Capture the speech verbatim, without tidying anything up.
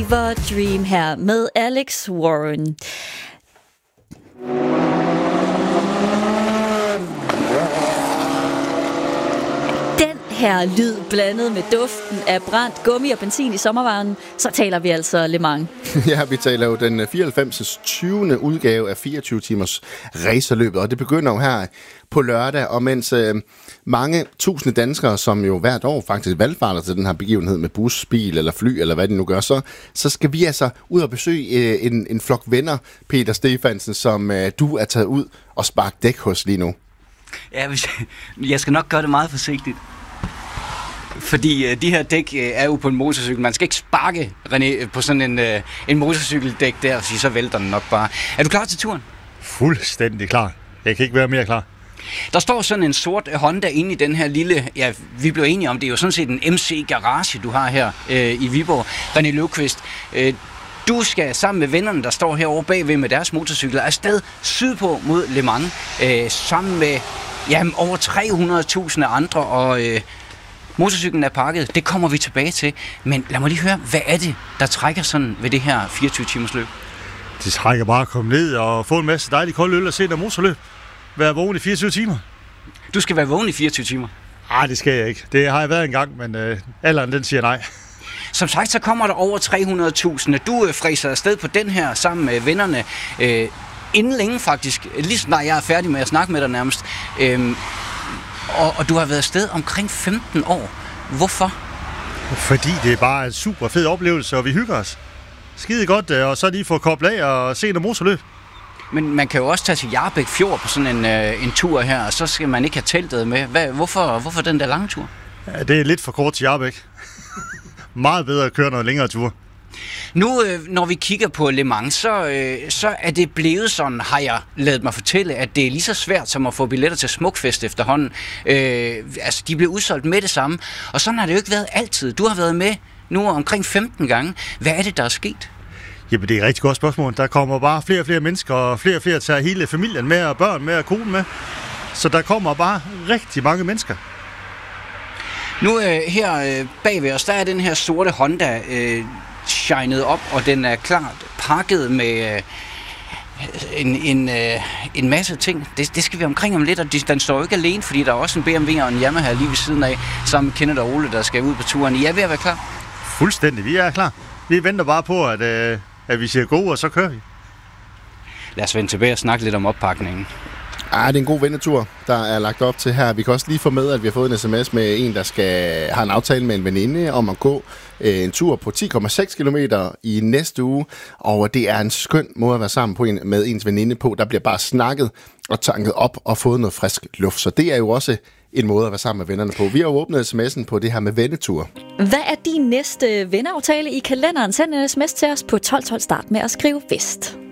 Dream her med Alex Warren. Her lyd blandet med duften af brændt gummi og benzin i sommervarmen, så taler vi altså Le Mans. Ja, vi taler jo den fireoghalvfems tyvende udgave af fireogtyve timers racerløbet, og det begynder jo her på lørdag, og mens øh, mange tusinde danskere, som jo hvert år faktisk valgfarter til den her begivenhed med bus, bil eller fly, eller hvad de nu gør, så, så skal vi altså ud og besøge øh, en, en flok venner, Peter Stefansen, som øh, du er taget ud og sparke dæk hos lige nu. Ja, hvis jeg, jeg skal nok gøre det meget forsigtigt. Fordi øh, de her dæk øh, er jo på en motorcykel. Man skal ikke sparke, René, på sådan en, øh, en motorcykeldæk der, og sige, så vælter den nok bare. Er du klar til turen? Fuldstændig klar. Jeg kan ikke være mere klar. Der står sådan en sort Honda inde i den her lille... Ja, vi blev enige om, det er jo sådan set en M C Garage, du har her øh, i Viborg. René Løvqvist, øh, du skal sammen med vennerne, der står herovre bagved med deres motorcykler, afsted sydpå mod Le Mans, øh, sammen med jamen, over tre hundrede tusind andre, og... Øh, motorcyklen er pakket, det kommer vi tilbage til. Men lad mig lige høre, hvad er det, der trækker sådan ved det her fireogtyve timers løb? Det trækker bare at komme ned og få en masse dejlig kold øl og se der motorløb. Være vågen i fireogtyve timer. Du skal være vågen i fireogtyve timer? Nej, det skal jeg ikke. Det har jeg været engang, men øh, alderen den siger nej. Som sagt, så kommer der over tre hundrede tusind. Du øh, fræser afsted på den her sammen med vennerne. Øh, inden længe faktisk, lige snart jeg er færdig med at snakke med dig nærmest. Øh, Og, og du har været afsted omkring femten år. Hvorfor? Fordi det er bare en super fed oplevelse, og vi hygger os. Skide godt, og så lige få koblet af og se noget motorløb. Men man kan jo også tage til Hjarbæk Fjord på sådan en, øh, en tur her, og så skal man ikke have teltet med. Hvad, hvorfor, hvorfor den der lange tur? Ja, det er lidt for kort til Hjarbæk. Meget bedre at køre noget længere tur. Nu, øh, når vi kigger på Le Mans, så, øh, så er det blevet sådan, har jeg ladet mig fortælle, at det er lige så svært som at få billetter til Smukfest efterhånden. Øh, altså, de blev udsolgt med det samme, og sådan har det jo ikke været altid. Du har været med nu omkring femten gange. Hvad er det, der er sket? Jamen, det er et rigtig godt spørgsmål. Der kommer bare flere og flere mennesker, og flere og flere tager hele familien med, og børn med, og konen med. Så der kommer bare rigtig mange mennesker. Nu øh, her øh, bagved os, der er den her sorte Honda øh, shined op, og den er klart pakket med øh, en, en, øh, en masse ting. Det, det skal vi omkring om lidt, og den står jo ikke alene, fordi der er også en B M W og en Yamaha lige ved siden af, sammen med Kenneth og Ole, der skal ud på turen. I er ved at være klar? Fuldstændig, vi er klar. Vi venter bare på, at, øh, at vi siger go, og så kører vi. Lad os vende tilbage og snakke lidt om oppakningen. Ah, det er en god vennetur, der er lagt op til her. Vi kan også lige få med, at vi har fået en sms med en, der skal have en aftale med en veninde om at gå øh, en tur på ti komma seks kilometer i næste uge. Og det er en skøn måde at være sammen på en, med ens veninde på. Der bliver bare snakket og tanket op og fået noget frisk luft. Så det er jo også en måde at være sammen med vennerne på. Vi har jo åbnet sms'en på det her med vennetur. Hvad er din næste venneaftale i kalenderen? Send en sms til os på tolv tolv. Start med at skrive vest.